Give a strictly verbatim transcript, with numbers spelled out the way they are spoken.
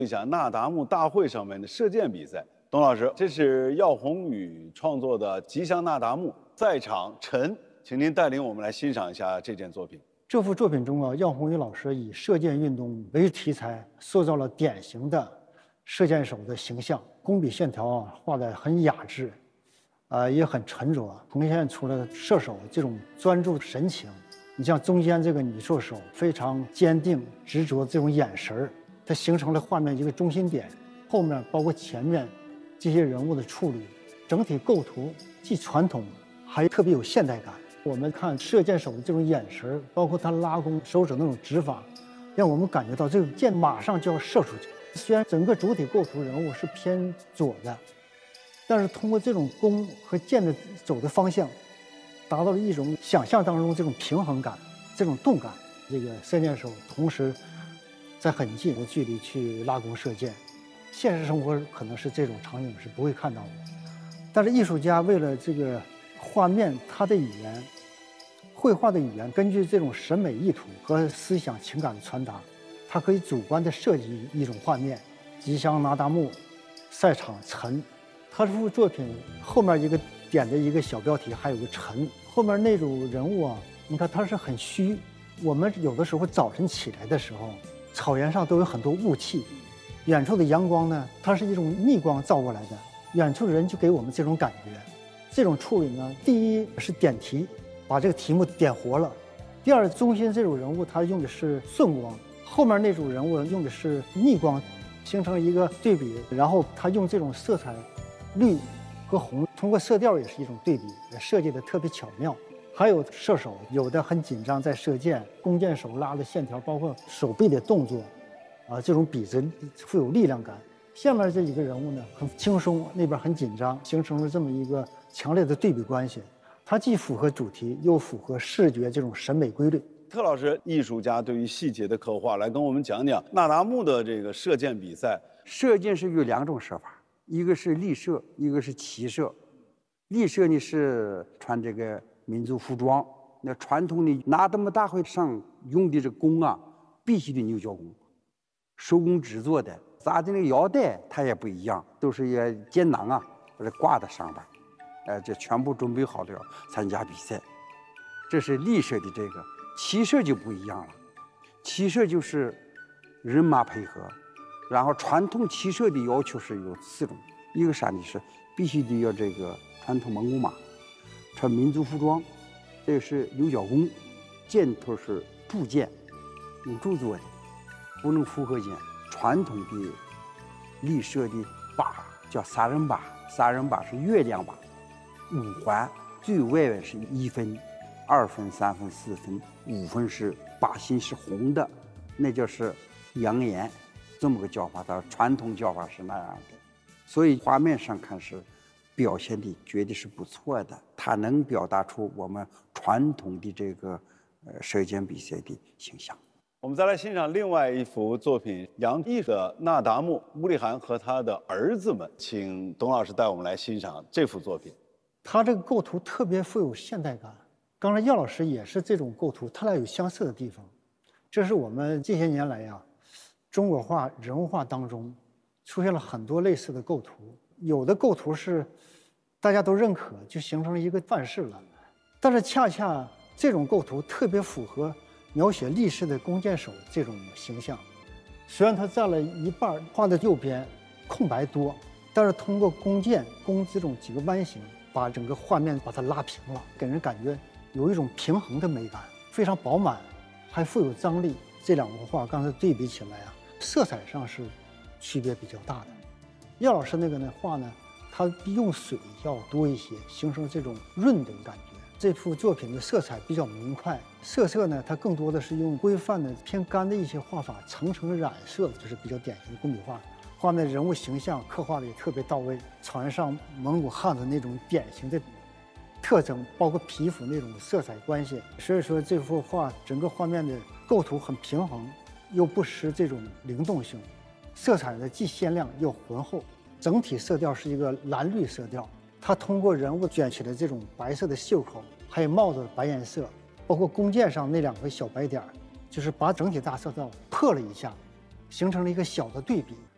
一下那达慕大会上面的射箭比赛。董老师，这是耀宏宇创作的《吉祥那达慕》，在场陈，请您带领我们来欣赏一下这件作品。 这幅作品中啊，耀宏宇老师以射箭运动为题材，塑造了典型的射箭手的形象，工笔线条啊画得很雅致，啊、呃、也很沉着，呈现出了射手这种专注神情。你像中间这个女射手非常坚定执着这种眼神儿，它形成了画面一个中心点。后面包括前面这些人物的处理，整体构图既传统，还特别有现代感。我们看射箭手的这种眼神，包括他拉弓手指那种指法，让我们感觉到这个箭马上就要射出去。虽然整个主体构图人物是偏左的，但是通过这种弓和箭的走的方向，达到了一种想象当中这种平衡感、这种动感。这个射箭手同时在很近的距离去拉弓射箭，现实生活可能是这种场景是不会看到的。但是艺术家为了这个画面，他的语言、绘画的语言，根据这种审美意图和思想情感的传达，他可以主观的设计一种画面。吉祥那达慕，赛场陈，他这幅作品后面一个点的一个小标题还有个陈，后面那种人物啊，你看他是很虚。我们有的时候早晨起来的时候，草原上都有很多雾气，远处的阳光呢，它是一种逆光照过来的，远处的人就给我们这种感觉。这种处理呢，第一是点题，把这个题目点活了；第二，中心这种人物他用的是顺光，后面那种人物用的是逆光，形成一个对比。然后他用这种色彩，绿和红，通过色调也是一种对比，设计的特别巧妙。还有射手，有的很紧张在射箭，弓箭手拉的线条，包括手臂的动作，啊，这种笔直富有力量感。下面这几个人物呢，很轻松，那边很紧张，形成了这么一个强烈的对比关系。它既符合主题，又符合视觉这种审美规律。 特老师，艺术家对于细节的刻画，来跟我们讲讲那达慕的这个射箭比赛。 射箭是有两种射法，一个是立射，一个是骑射。立射呢是穿这个民族服装，那传统的那达慕大会上用的这弓啊，必须得牛角弓，手工制作的。扎的那个腰带它也不一样，都是也箭囊啊，把它挂在上边，哎，这全部准备好了参加比赛。这是立射的这个，骑射就不一样了，骑射就是人马配合，然后传统骑射的要求是有四种，一个啥呢？是必须得要这个传统蒙古马，穿民族服装，这个是牛角弓，箭头是铸箭，用铸做的，不能复合箭。传统的立射的靶叫杀人靶，杀人靶是月亮靶，五环，最外围是一分、二分、三分、四分，五分是靶心是红的，那就是养眼，这么个叫法。它传统叫法是那样的，所以画面上看是表现的绝对是不错的，它能表达出我们传统的这个呃射箭比赛的形象。 我们再来欣赏另外一幅作品，杨毅的那达慕、乌里汗和他的儿子们，请董老师带我们来欣赏这幅作品。 他这个构图特别富有现代感。刚才耀老师也是这种构图，他俩有相似的地方。这是我们这些年来呀、啊，中国画人物画当中出现了很多类似的构图，有的构图是大家都认可，就形成了一个范式了。但是恰恰这种构图特别符合描写立式的弓箭手这种形象。虽然他占了一半，画的右边空白多，但是通过弓箭弓这种几个弯形，把整个画面把它拉平了，给人感觉有一种平衡的美感，非常饱满，还富有张力。这两幅画刚才对比起来啊，色彩上是区别比较大的。耀老师那个呢画呢，他用水要多一些，形成这种润的感觉。这幅作品的色彩比较明快，色色呢，它更多的是用规范的偏干的一些画法，层层染色，就是比较典型的工笔画。画面人物形象刻画的也特别到位，草原上蒙古汉子那种典型的特征，包括皮肤那种色彩关系。所以说这幅画整个画面的构图很平衡，又不失这种灵动性，色彩呢既鲜亮又浑厚，整体色调是一个蓝绿色调。它通过人物卷起的这种白色的袖口，还有帽子的白颜色，包括弓箭上那两个小白点，就是把整体大色调破了一下，形成了一个小的对比。